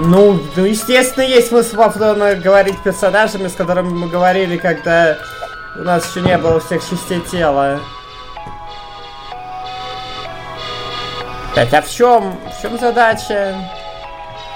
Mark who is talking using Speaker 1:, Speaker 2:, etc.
Speaker 1: Ну, естественно, есть смысл повторно говорить персонажами, с которыми мы говорили, когда у нас еще не было всех частей тела. А в чем задача?